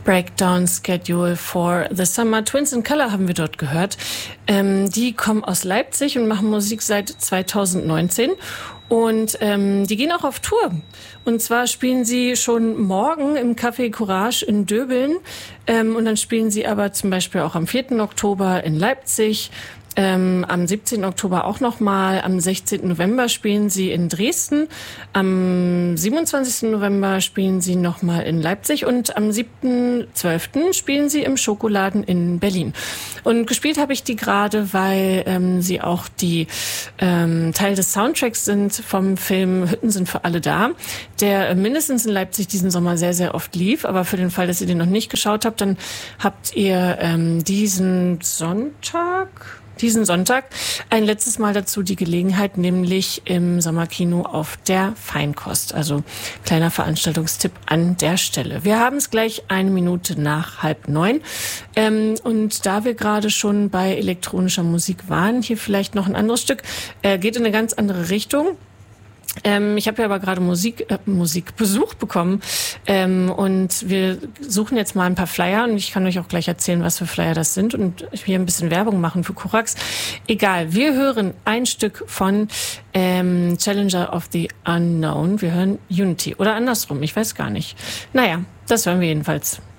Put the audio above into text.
Breakdown Schedule for the Summer. Twins in Color haben wir dort gehört. Die kommen aus Leipzig und machen Musik seit 2019. Und die gehen auch auf Tour. Und zwar spielen sie schon morgen im Café Courage in Döbeln. Und dann spielen sie aber zum Beispiel auch am 4. Oktober in Leipzig. Am 17. Oktober auch nochmal. Am 16. November spielen sie in Dresden. Am 27. November spielen sie nochmal in Leipzig. Und am 7.12. spielen sie im Schokoladen in Berlin. Und gespielt habe ich die gerade, weil sie auch die Teil des Soundtracks sind vom Film Hütten sind für alle da, der mindestens in Leipzig diesen Sommer sehr, sehr oft lief. Aber für den Fall, dass ihr den noch nicht geschaut habt, dann habt ihr diesen Sonntag ein letztes Mal dazu die Gelegenheit, nämlich im Sommerkino auf der Feinkost. Also kleiner Veranstaltungstipp an der Stelle. Wir haben es gleich 1 Minute nach 8:30. Und da wir gerade schon bei elektronischer Musik waren, hier vielleicht noch ein anderes Stück, geht in eine ganz andere Richtung. Ich habe ja aber gerade Musikbesuch bekommen und wir suchen jetzt mal ein paar Flyer und ich kann euch auch gleich erzählen, was für Flyer das sind und hier ein bisschen Werbung machen für Korax. Egal, wir hören ein Stück von Challenger of the Unknown. Wir hören Unity oder andersrum, ich weiß gar nicht. Naja, das hören wir jedenfalls.